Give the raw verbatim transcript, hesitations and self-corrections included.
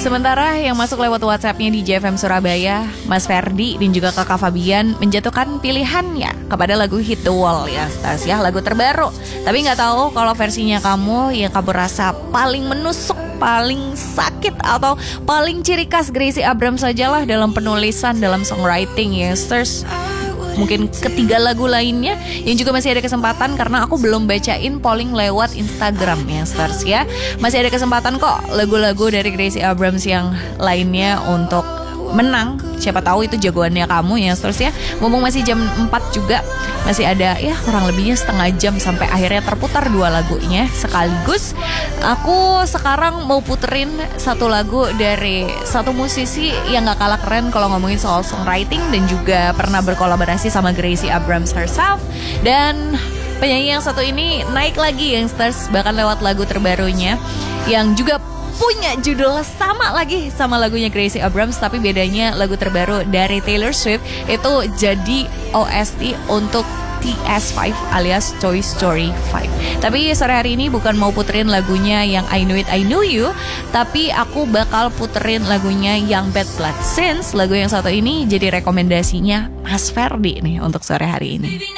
Sementara yang masuk lewat WhatsAppnya di J F M Surabaya, Mas Ferdi dan juga Kakak Fabian menjatuhkan pilihannya kepada lagu Hit the Wall ya, Stars ya, lagu terbaru. Tapi nggak tahu kalau versinya kamu yang kamu rasa paling menusuk, paling sakit atau paling ciri khas Gracie Abrams sajalah dalam penulisan, dalam songwriting ya, Stars. Mungkin ketiga lagu lainnya yang juga masih ada kesempatan karena aku belum bacain polling lewat Instagram ya, Stars ya. Masih ada kesempatan kok lagu-lagu dari Gracie Abrams yang lainnya untuk menang. Siapa tahu itu jagoannya kamu ya, Stars ya. Ngomong masih jam empat juga, masih ada ya kurang lebihnya setengah jam sampai akhirnya terputar dua lagunya sekaligus. Aku sekarang mau puterin satu lagu dari satu musisi yang gak kalah keren kalau ngomongin soal songwriting dan juga pernah berkolaborasi sama Gracie Abrams herself. Dan penyanyi yang satu ini naik lagi yang Stars, bahkan lewat lagu terbarunya yang juga punya judul sama lagi sama lagunya Gracie Abrams, tapi bedanya lagu terbaru dari Taylor Swift itu jadi O S T untuk T S lima alias Toy Story lima. Tapi sore hari ini bukan mau puterin lagunya yang I Know It I Know You, tapi aku bakal puterin lagunya yang Bad Blood, since lagu yang satu ini jadi rekomendasinya Mas Ferdi nih untuk sore hari ini.